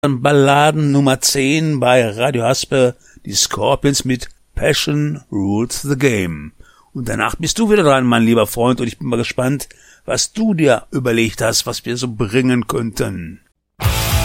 Balladen Nummer 10 bei Radio Haspe, die Scorpions mit Passion Rules the Game. Und danach bist du wieder dran, mein lieber Freund, und ich bin mal gespannt, was du dir überlegt hast, was wir so bringen könnten.